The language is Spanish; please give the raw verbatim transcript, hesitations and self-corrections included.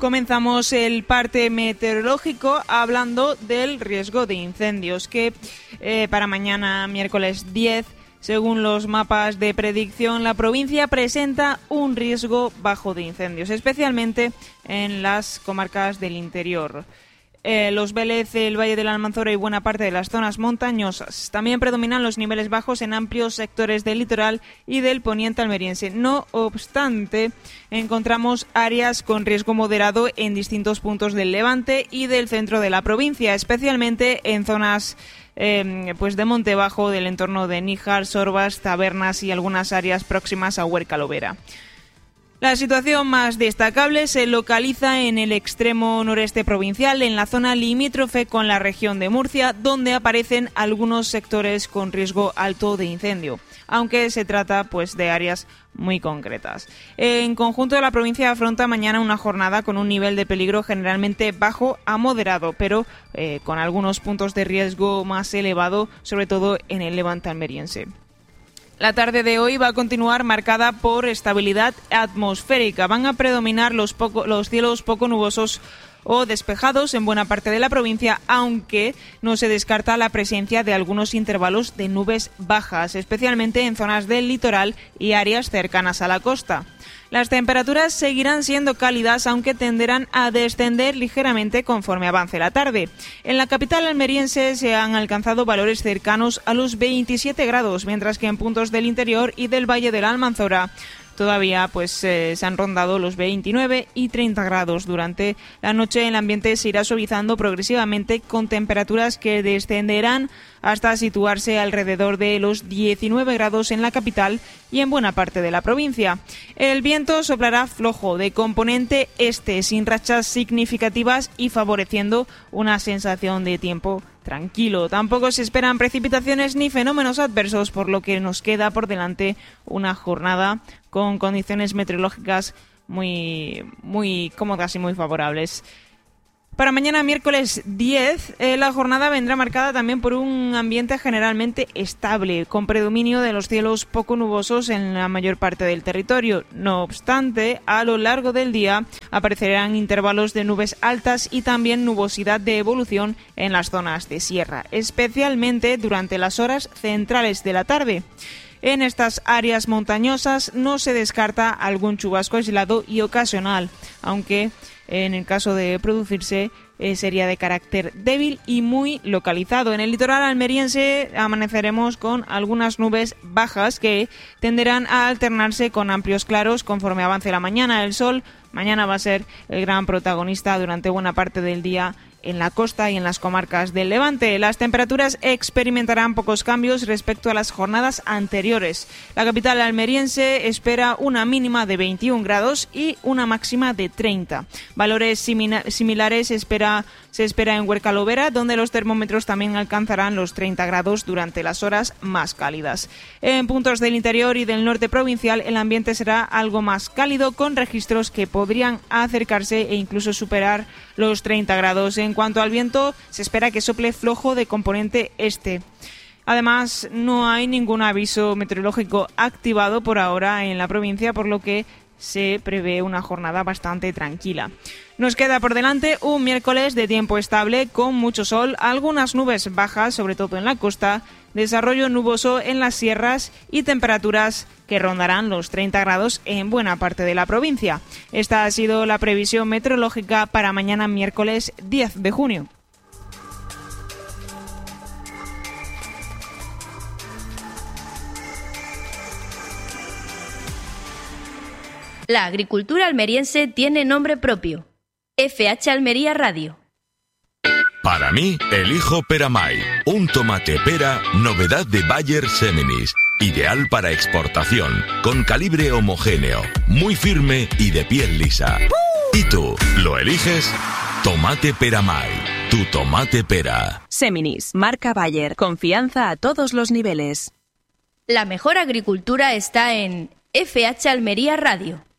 Comenzamos el parte meteorológico hablando del riesgo de incendios, que eh, para mañana miércoles diez, según los mapas de predicción, la provincia presenta un riesgo bajo de incendios, especialmente en las comarcas del interior. Eh, los Vélez, el Valle de la Almanzora y buena parte de las zonas montañosas. También predominan los niveles bajos en amplios sectores del litoral y del poniente almeriense. No obstante, encontramos áreas con riesgo moderado en distintos puntos del Levante y del centro de la provincia, especialmente en zonas eh, pues de monte bajo del entorno de Níjar, Sorbas, Tabernas y algunas áreas próximas a Huerca Lovera. La situación más destacable se localiza en el extremo noreste provincial, en la zona limítrofe con la región de Murcia, donde aparecen algunos sectores con riesgo alto de incendio, aunque se trata pues de áreas muy concretas. En conjunto, la provincia afronta mañana una jornada con un nivel de peligro generalmente bajo a moderado, pero eh, con algunos puntos de riesgo más elevado, sobre todo en el levante almeriense. La tarde de hoy va a continuar marcada por estabilidad atmosférica. Van a predominar los, poco, los cielos poco nubosos o despejados en buena parte de la provincia, aunque no se descarta la presencia de algunos intervalos de nubes bajas, especialmente en zonas del litoral y áreas cercanas a la costa. Las temperaturas seguirán siendo cálidas, aunque tenderán a descender ligeramente conforme avance la tarde. En la capital almeriense se han alcanzado valores cercanos a los veintisiete grados, mientras que en puntos del interior y del Valle de la Almanzora todavía pues eh, se han rondado los veintinueve y treinta grados. Durante la noche el ambiente se irá suavizando progresivamente, con temperaturas que descenderán hasta situarse alrededor de los diecinueve grados en la capital y en buena parte de la provincia. El viento soplará flojo de componente este, sin rachas significativas y favoreciendo una sensación de tiempo tranquilo. Tampoco se esperan precipitaciones ni fenómenos adversos, por lo que nos queda por delante una jornada con condiciones meteorológicas muy, muy cómodas y muy favorables. Para mañana miércoles diez, eh, la jornada vendrá marcada también por un ambiente generalmente estable, con predominio de los cielos poco nubosos en la mayor parte del territorio. No obstante, a lo largo del día aparecerán intervalos de nubes altas y también nubosidad de evolución en las zonas de sierra, especialmente durante las horas centrales de la tarde. En estas áreas montañosas no se descarta algún chubasco aislado y ocasional, aunque en el caso de producirse eh, sería de carácter débil y muy localizado. En el litoral almeriense amaneceremos con algunas nubes bajas que tenderán a alternarse con amplios claros conforme avance la mañana. El sol mañana va a ser el gran protagonista durante buena parte del día en la costa y en las comarcas del Levante. Las temperaturas experimentarán pocos cambios respecto a las jornadas anteriores. La capital almeriense espera una mínima de veintiún grados y una máxima de treinta. Valores simila- similares espera, se espera en Huerca Lovera, donde los termómetros también alcanzarán los treinta grados durante las horas más cálidas. En puntos del interior y del norte provincial el ambiente será algo más cálido, con registros que podrían acercarse e incluso superar los treinta grados. En cuanto al viento, se espera que sople flojo de componente este. Además, no hay ningún aviso meteorológico activado por ahora en la provincia, por lo que se prevé una jornada bastante tranquila. Nos queda por delante un miércoles de tiempo estable, con mucho sol, algunas nubes bajas, sobre todo en la costa, desarrollo nuboso en las sierras y temperaturas que rondarán los treinta grados en buena parte de la provincia. Esta ha sido la previsión meteorológica para mañana miércoles diez de junio. La agricultura almeriense tiene nombre propio. F H Almería Radio. Para mí, elijo Peramay, un tomate pera, novedad de Bayer Seminis, ideal para exportación, con calibre homogéneo, muy firme y de piel lisa. ¿Y tú, lo eliges? Tomate Peramay, tu tomate pera. Seminis, marca Bayer, confianza a todos los niveles. La mejor agricultura está en F H Almería Radio.